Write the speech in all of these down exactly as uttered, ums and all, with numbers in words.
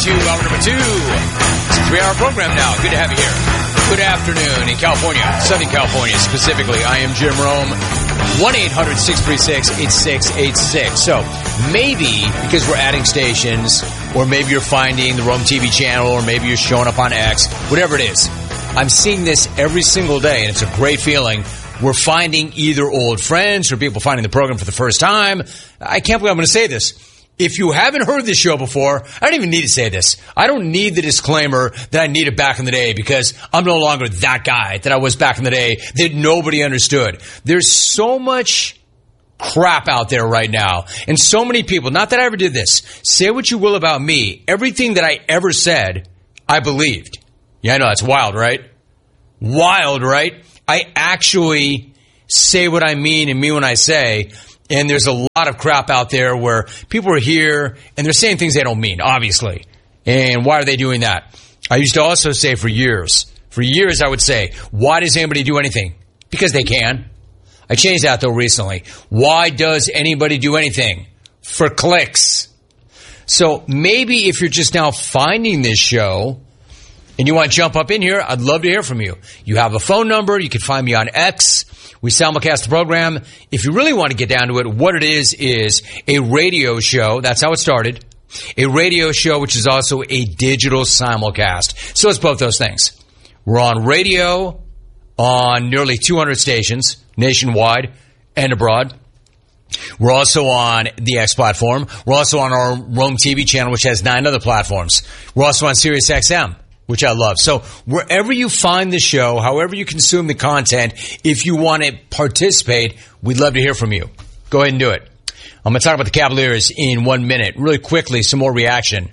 to hour number two. It's a three-hour program now. Good to have you here. Good afternoon in California, Southern California specifically. I am Jim Rome. one eight hundred six three six eight six eight six. So maybe because we're adding stations, or maybe you're finding the Rome T V channel, or maybe you're showing up on X, whatever it is. I'm seeing this every single day, and it's a great feeling. We're finding either old friends or people finding the program for the first time. I can't believe I'm going to say this. If you haven't heard this show before, I don't even need to say this. I don't need the disclaimer that I needed back in the day, because I'm no longer that guy that I was back in the day that nobody understood. There's so much crap out there right now, and so many people, not that I ever did this, say what you will about me. Everything that I ever said, I believed. Yeah, I know, that's wild, right? Wild, right? I actually say what I mean and mean what I say. And there's a lot of crap out there where people are here and they're saying things they don't mean, obviously. And why are they doing that? I used to also say for years, for years I would say, why does anybody do anything? Because they can. I changed that though recently. Why does anybody do anything? For clicks. So maybe if you're just now finding this show and you want to jump up in here, I'd love to hear from you. You have a phone number. You can find me on X. We simulcast the program. If you really want to get down to it, what it is is a radio show. That's how it started. A radio show, which is also a digital simulcast. So it's both those things. We're on radio on nearly two hundred stations nationwide and abroad. We're also on the X platform. We're also on our Rome T V channel, which has nine other platforms. We're also on Sirius X M, which I love. So wherever you find the show, however you consume the content, if you want to participate, we'd love to hear from you. Go ahead and do it. I'm going to talk about the Cavaliers in one minute. Really quickly, some more reaction.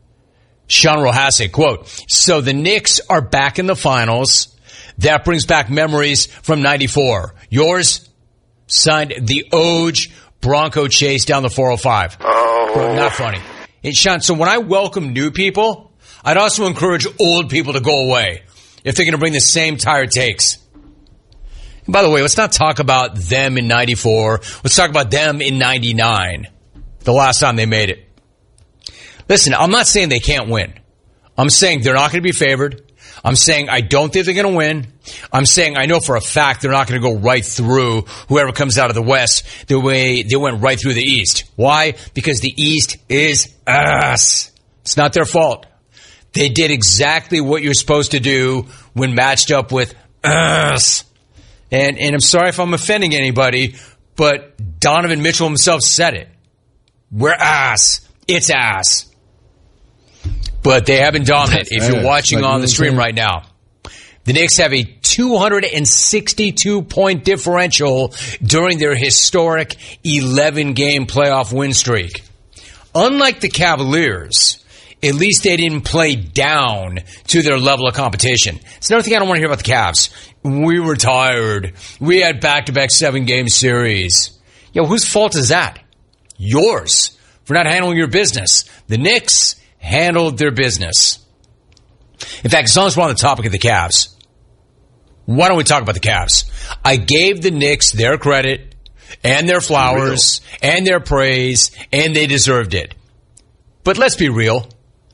Sean Rohasek, quote, so the Knicks are back in the finals. That brings back memories from ninety-four. Yours? Signed the Oj Bronco chase down the four oh five. Oh. Bro, not funny. And Sean, so when I welcome new people, I'd also encourage old people to go away if they're going to bring the same tired takes. And by the way, let's not talk about them in ninety-four. Let's talk about them in ninety-nine, the last time they made it. Listen, I'm not saying they can't win. I'm saying they're not going to be favored. I'm saying I don't think they're going to win. I'm saying I know for a fact they're not going to go right through whoever comes out of the West the way they went right through the East. Why? Because the East is ass. It's not their fault. They did exactly what you're supposed to do when matched up with us. And, and I'm sorry if I'm offending anybody, but Donovan Mitchell himself said it. We're ass. It's ass. But they have been dominant. That's if you're ass. watching like on the stream right now, the Knicks have a two hundred sixty-two point differential during their historic eleven-game playoff win streak. Unlike the Cavaliers, at least they didn't play down to their level of competition. It's another thing I don't want to hear about the Cavs. We were tired. We had back-to-back seven-game series. Yo, whose fault is that? Yours for not handling your business. The Knicks handled their business. In fact, as long as we're on the topic of the Cavs, why don't we talk about the Cavs? I gave the Knicks their credit and their flowers and their praise, and they deserved it. But let's be real.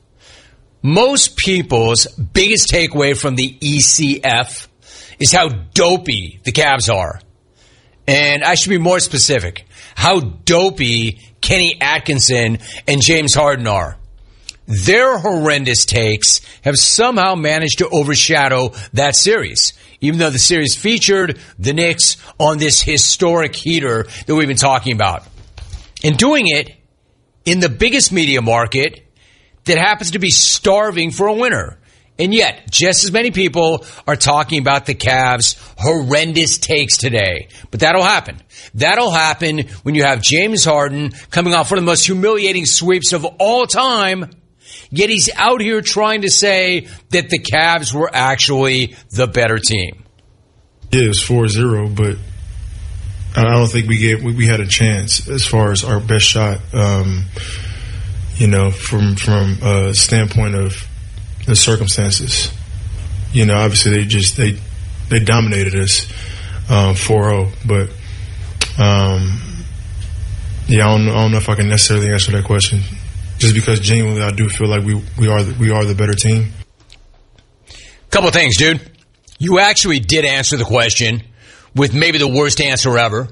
Most people's biggest takeaway from the E C F is how dopey the Cavs are. And I should be more specific. How dopey Kenny Atkinson and James Harden are. Their horrendous takes have somehow managed to overshadow that series, even though the series featured the Knicks on this historic heater that we've been talking about. And doing it in the biggest media market that happens to be starving for a winner. And yet, just as many people are talking about the Cavs' horrendous takes today. But that'll happen. That'll happen when you have James Harden coming off one of the most humiliating sweeps of all time. Yet he's out here trying to say that the Cavs were actually the better team. Yeah, it was four zero, but I don't think we gave we had a chance as far as our best shot. Um, you know, from from a standpoint of the circumstances. You know, obviously they just they they dominated us um, four oh, but um, yeah, I don't, I don't know if I can necessarily answer that question. just because genuinely I do feel like we, we are the, we are the better team. Couple of things, dude. You actually did answer the question with maybe the worst answer ever.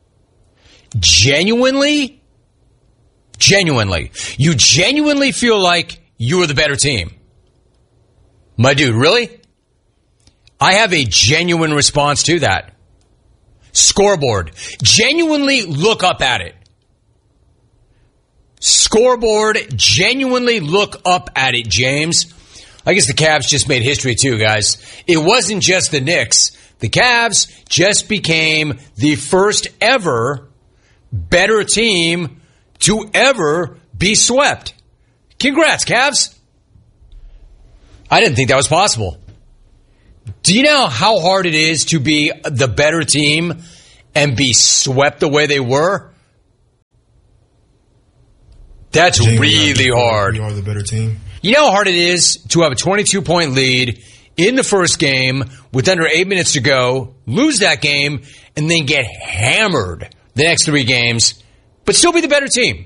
Genuinely, genuinely, you genuinely feel like you are the better team. My dude, really? I have a genuine response to that. Scoreboard. Genuinely look up at it. Scoreboard. Genuinely look up at it, James. I guess the Cavs just made history too, guys. It wasn't just the Knicks. The Cavs just became the first ever better team to ever be swept. Congrats, Cavs. I didn't think that was possible. Do you know how hard it is to be the better team and be swept the way they were? That's James, really hard. We are the better team. You know how hard it is to have a twenty-two point lead in the first game with under eight minutes to go, lose that game, and then get hammered the next three games, but still be the better team.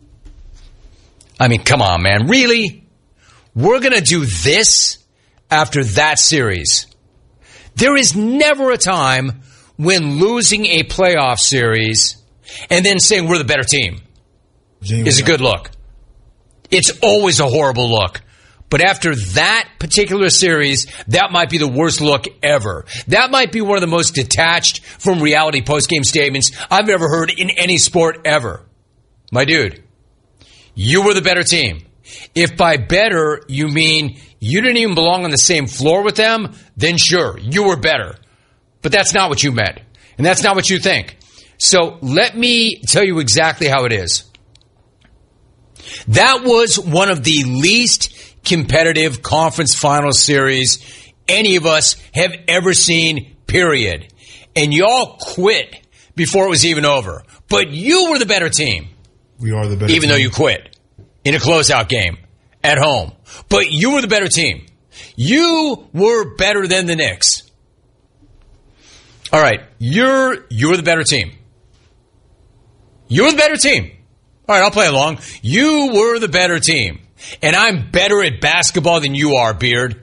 I mean, come on, man. Really? We're going to do this after that series? There is never a time when losing a playoff series and then saying we're the better team is a good look. It's always a horrible look. But after that particular series, that might be the worst look ever. That might be one of the most detached from reality post-game statements I've ever heard in any sport ever. My dude, you were the better team. If by better you mean you didn't even belong on the same floor with them, then sure, you were better. But that's not what you meant. And that's not what you think. So let me tell you exactly how it is. That was one of the least competitive conference final series any of us have ever seen, period. And y'all quit before it was even over. But you were the better team. We are the better team. Even though you quit in a closeout game at home. But you were the better team. You were better than the Knicks. All right, you're you're the better team. You were the better team. All right, I'll play along. You were the better team. And I'm better at basketball than you are, Beard.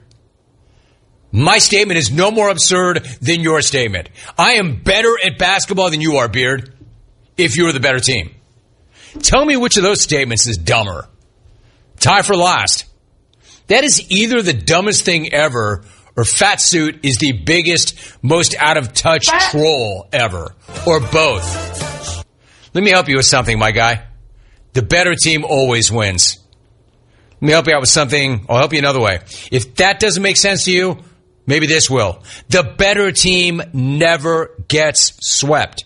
My statement is no more absurd than your statement. I am better at basketball than you are, Beard, if you were the better team. Tell me which of those statements is dumber. Tie for last. That is either the dumbest thing ever or Fat Suit is the biggest, most out-of-touch troll ever. Or both. Let me help you with something, my guy. The better team always wins. Let me help you out with something. I'll help you another way. If that doesn't make sense to you, maybe this will. The better team never gets swept.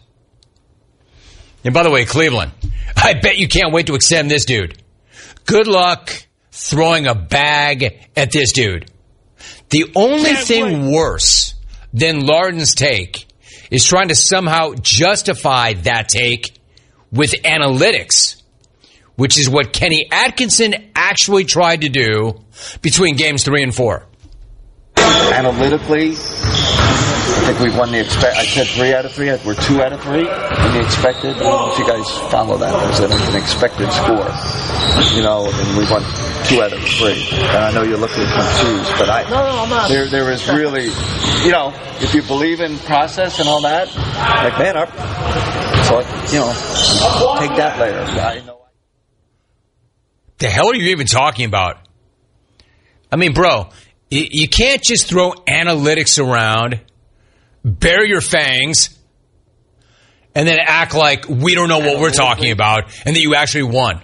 And by the way, Cleveland, I bet you can't wait to extend this dude. Good luck throwing a bag at this dude. The only can't thing wait. worse than Larden's take is trying to somehow justify that take with analytics, which is what Kenny Atkinson actually tried to do between games three and four. Analytically, I think we've won the expect. I said three out of three. We're two out of three in the expected. I don't know if you guys follow that. There's an, an expected score, you know, and we won two out of three. And I know you're looking confused, but I no, no, I'm not. There, there is really, you know, if you believe in process and all that, like man, our, so you know, take that later. I know. The hell are you even talking about? I mean, bro, you can't just throw analytics around, bare your fangs, and then act like we don't know what we're talking about and that you actually won.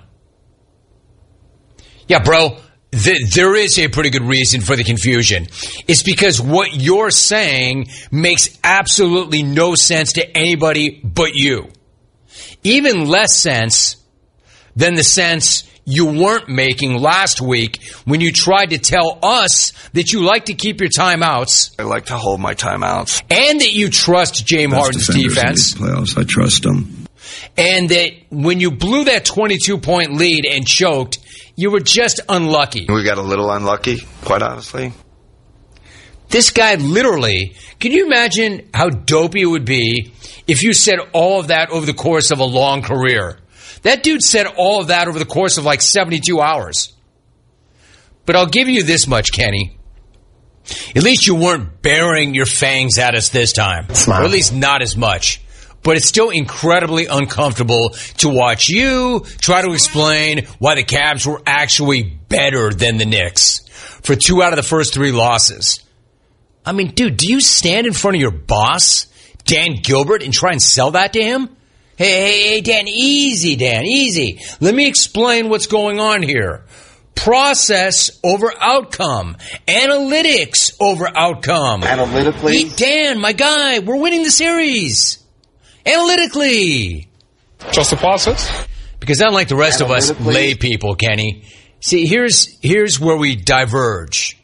Yeah, bro, th- there is a pretty good reason for the confusion. It's because what you're saying makes absolutely no sense to anybody but you. Even less sense than the sense you weren't making last week when you tried to tell us that you like to keep your timeouts. I like to hold my timeouts. And that you trust James Harden's defense. In these playoffs. I trust them. And that when you blew that twenty-two point lead and choked, you were just unlucky. We got a little unlucky, quite honestly. This guy literally, can you imagine how dopey it would be if you said all of that over the course of a long career? That dude said all of that over the course of like seventy-two hours. But I'll give you this much, Kenny. At least you weren't baring your fangs at us this time. Smart. Or at least not as much. But it's still incredibly uncomfortable to watch you try to explain why the Cavs were actually better than the Knicks for two out of the first three losses. I mean, dude, do you stand in front of your boss, Dan Gilbert, and try and sell that to him? Hey, hey, hey, Dan, easy, Dan, easy. Let me explain what's going on here. Process over outcome. Analytics over outcome. Analytically? Hey, Dan, my guy, we're winning the series. Analytically. Just the process? Because unlike the rest of us lay people, Kenny, see, here's here's where we diverge.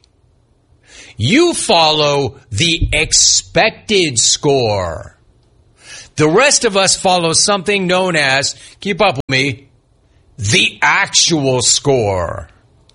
You follow the expected score. The rest of us follow something known as, keep up with me, the actual score.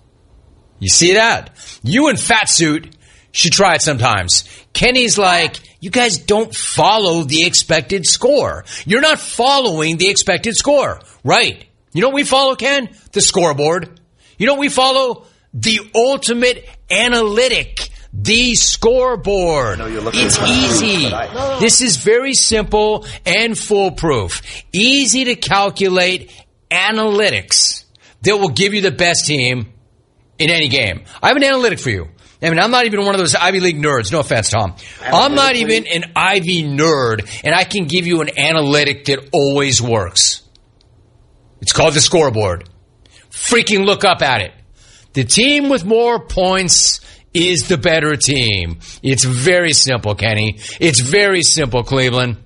You see that? You and Fatsuit should try it sometimes. Kenny's like, you guys don't follow the expected score. You're not following the expected score. Right. You know what we follow, Ken? The scoreboard. You know what we follow? The ultimate analytic. The scoreboard. It's easy. This is very simple and foolproof. Easy to calculate analytics that will give you the best team in any game. I have an analytic for you. I mean, I'm not even one of those Ivy League nerds. No offense, Tom. I'm not even an Ivy nerd, and I can give you an analytic that always works. It's called the scoreboard. Freaking look up at it. The team with more points is the better team. It's very simple, Kenny. It's very simple, Cleveland.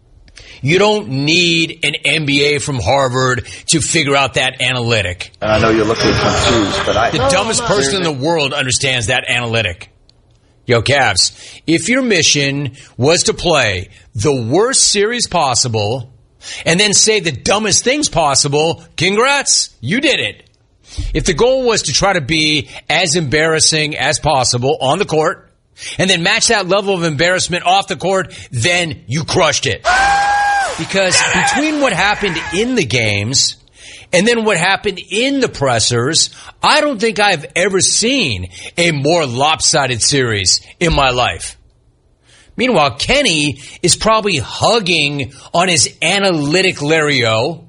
You don't need an M B A from Harvard to figure out that analytic. I know you're looking confused, but I... The dumbest person in the world understands that analytic. Yo, Cavs, if your mission was to play the worst series possible and then say the dumbest things possible, congrats, you did it. If the goal was to try to be as embarrassing as possible on the court and then match that level of embarrassment off the court, then you crushed it. Because between what happened in the games and then what happened in the pressers, I don't think I've ever seen a more lopsided series in my life. Meanwhile, Kenny is probably hugging on his analytic Larry-O.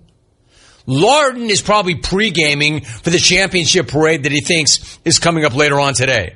Larden is probably pre-gaming for the championship parade that he thinks is coming up later on today.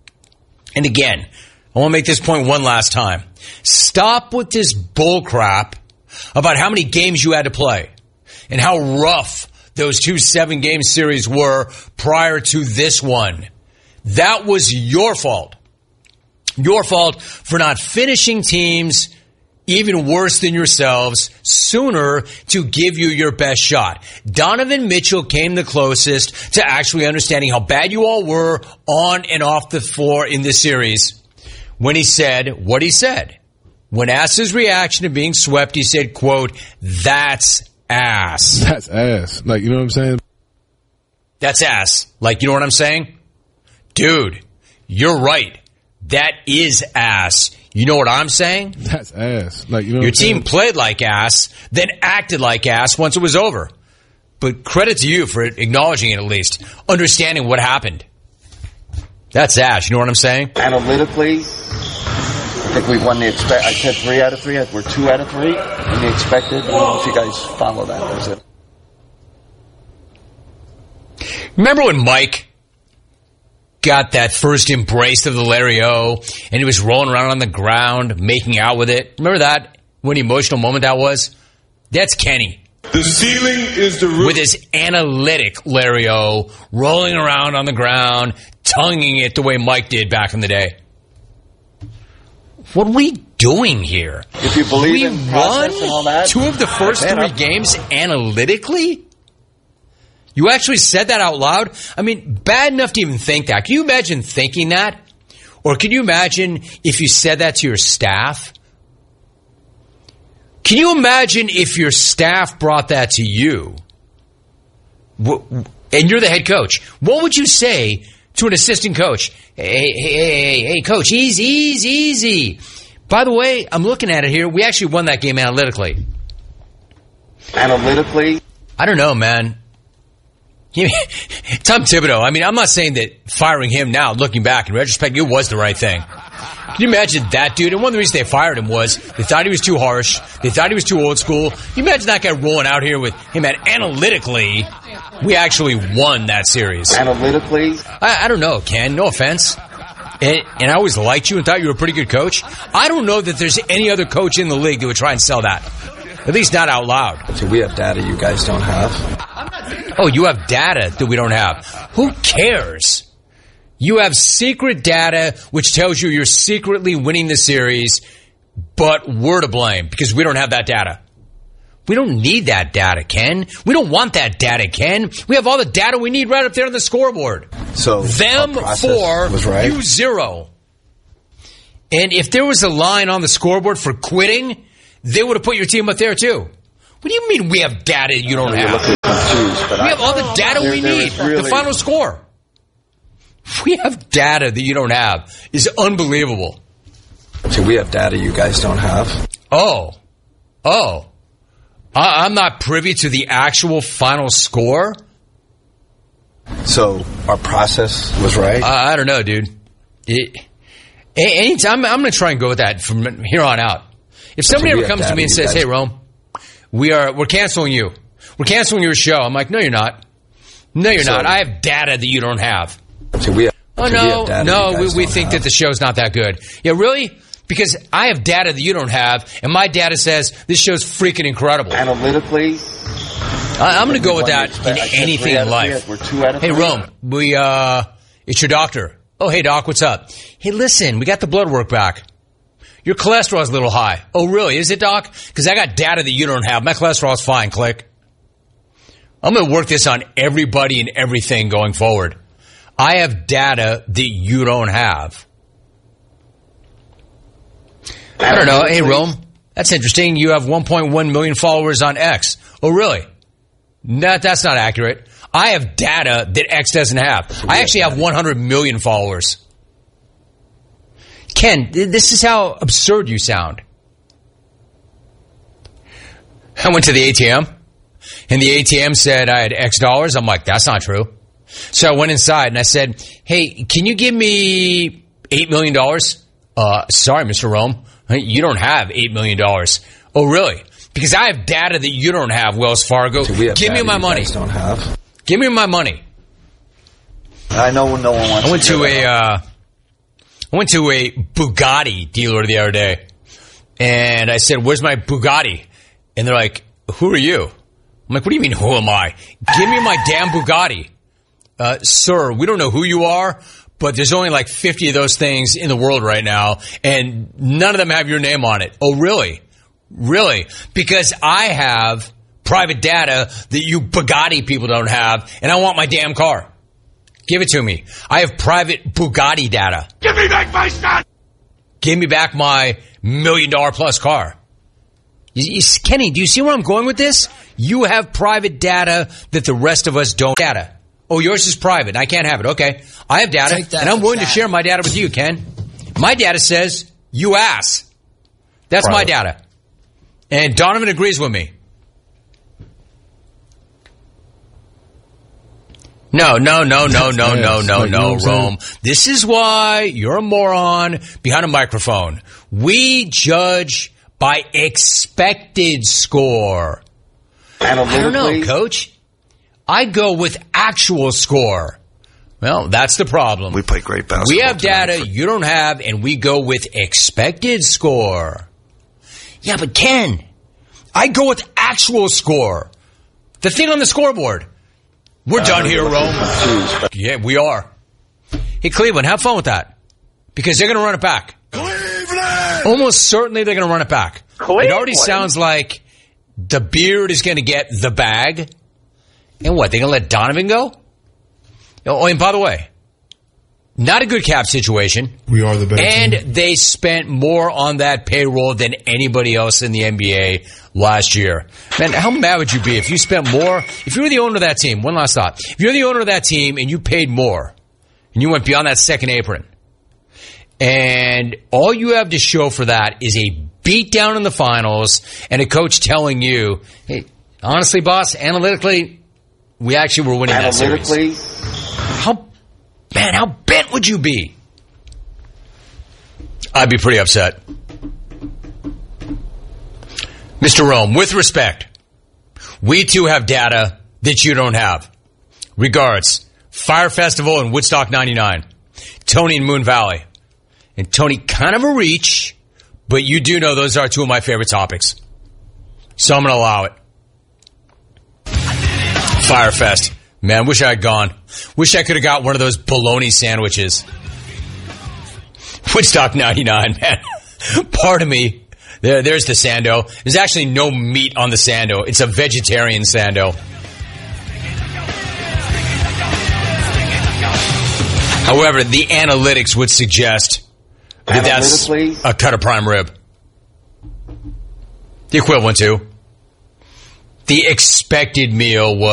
And again, I want to make this point one last time. Stop with this bullcrap about how many games you had to play and how rough those two seven-game series were prior to this one. That was your fault. Your fault for not finishing teams even worse than yourselves sooner to give you your best shot. Donovan Mitchell came the closest to actually understanding how bad you all were on and off the floor in this series when he said what he said. When asked his reaction to being swept, he said, quote, "That's ass." That's ass. Like, you know what I'm saying? That's ass. Like, you know what I'm saying? Dude, you're right. That is ass. You know what I'm saying? That's ass. Like, you know what Your I'm team saying? played like ass, then acted like ass once it was over. But credit to you for acknowledging it at least, understanding what happened. That's ass. You know what I'm saying? Analytically, I think we won the expect. I said three out of three. We're two out of three in the expected. I don't know if you guys follow that. That's it. Remember when Mike got that first embrace of the Larry-O and he was rolling around on the ground, making out with it? Remember that? What an emotional moment that was? That's Kenny. The ceiling is the roof. With his analytic Larry-O rolling around on the ground, tonguing it the way Mike did back in the day. What are we doing here? If you believe we in won process and all that, two of the first man, three I'm- games analytically? You actually said that out loud? I mean, bad enough to even think that. Can you imagine thinking that? Or can you imagine if you said that to your staff? Can you imagine if your staff brought that to you? And you're the head coach. What would you say to an assistant coach? Hey, hey, hey, hey, coach, easy, easy, easy. By the way, I'm looking at it here. We actually won that game analytically. Analytically? I don't know, man. Tom Thibodeau, I mean, I'm not saying that firing him now, looking back in retrospect, it was the right thing. Can you imagine that dude? And one of the reasons they fired him was they thought he was too harsh. They thought he was too old school. Can you imagine that guy rolling out here with, hey, man, analytically, we actually won that series. Analytically? I, I don't know, Ken. No offense. And, and I always liked you and thought you were a pretty good coach. I don't know that there's any other coach in the league that would try and sell that. At least not out loud. So we have data you guys don't have. Oh, you have data that we don't have. Who cares? You have secret data which tells you you're secretly winning the series, but we're to blame because we don't have that data. We don't need that data, Ken. We don't want that data, Ken. We have all the data we need right up there on the scoreboard. So them four, was right. You zero. And if there was a line on the scoreboard for quitting, they would have put your team up there too. What do you mean we have data you don't have? Confused, but we I, have all the data there, we there need. really, the final score. We have data that you don't have. Is unbelievable. So we have data you guys don't have. Oh. Oh. I, I'm not privy to the actual final score. So our process was right? I, I don't know, dude. It, anytime, I'm going to try and go with that from here on out. If somebody So ever comes to me and says, hey, Rome, we are, we're canceling you. We're canceling your show. I'm like, no, you're not. No, you're So- not. I have data that you don't have. So we have, Oh, so we no, have data no, you we, guys we don't think have. that the show's not that good. Yeah, really? Because I have data that you don't have, and my data says this show's freaking incredible. I, Analytically, I'm going to go with we that expect- I in said anything three out in of life. three. We're two out of Hey, three. Rome, we, uh, it's your doctor. Oh, hey, doc, what's up? Hey, listen, we got the blood work back. Your cholesterol's a little high. Oh, really? Is it, doc? Because I got data that you don't have. My cholesterol's fine. Click. I'm going to work this on everybody and everything going forward. I have data that you don't have. I don't know. Hey, Rome, that's interesting. You have one point one million followers on X. Oh, really? No, that's not accurate. I have data that X doesn't have. I actually have one hundred million followers. Ken, this is how absurd you sound. I went to the A T M, and the A T M said I had X dollars. I'm like, that's not true. So I went inside, and I said, hey, can you give me eight million dollars? Uh, sorry, Mister Rome. You don't have eight million dollars. Oh, really? Because I have data that you don't have, Wells Fargo. So we have Give me data my you money. guys don't have. Give me my money. I know no one wants I went to to hear a, that. uh, I went to a Bugatti dealer the other day, and I said, where's my Bugatti? And they're like, who are you? I'm like, what do you mean, who am I? Give me my damn Bugatti. Uh, sir, we don't know who you are, but there's only like fifty of those things in the world right now, and none of them have your name on it. Oh, really? Really? Because I have private data that you Bugatti people don't have, and I want my damn car. Give it to me. I have private Bugatti data. Give me back my stuff! Give me back my million dollar plus car. You, you, Kenny, do you see where I'm going with this? You have private data that the rest of us don't. Data. Oh, yours is private. I can't have it. Okay. I have data, Take that and I'm for willing to that. share my data with you, Ken. My data says you ass. That's my data. And Donovan agrees with me. No, no, no, no, no, no, Yes, no, like, you know no, what I'm saying? Rome. This is why you're a moron behind a microphone. We judge by expected score. I don't know, Analytically, Coach. I go with actual score. Well, that's the problem. We play great basketball. We have tonight data for- you don't have, and we go with expected score. Yeah, but Ken, I go with actual score. The thing on the scoreboard. We're done here, Rome. confused, but Yeah, we are. Hey, Cleveland, have fun with that. Because they're going to run it back. Cleveland! Almost certainly they're going to run it back. It already sounds like the beard is going to get the bag. And what, they're going to let Donovan go? Oh, and by the way, not a good cap situation. We are the better And team. they spent more on that payroll than anybody else in the N B A last year. Man, how mad would you be if you spent more? If you were the owner of that team, one last thought. If you're the owner of that team and you paid more and you went beyond that second apron, and all you have to show for that is a beat down in the finals and a coach telling you, hey, Honestly, boss, analytically, we actually were winning that series. Analytically, How, man, how bent would you be? I'd be pretty upset. Mister Rome, with respect, we too have data that you don't have. Regards, Fire Festival in Woodstock ninety-nine, Tony in Moon Valley. And Tony, kind of a reach, but you do know those are two of my favorite topics. So I'm going to allow it. Firefest. Man, wish I had gone. Wish I could have got one of those bologna sandwiches. Woodstock ninety-nine, man. Pardon me. There, there's the Sando. There's actually no meat on the Sando. It's a vegetarian Sando. However, the analytics would suggest that that's a cut of prime rib. The equivalent to. The expected meal was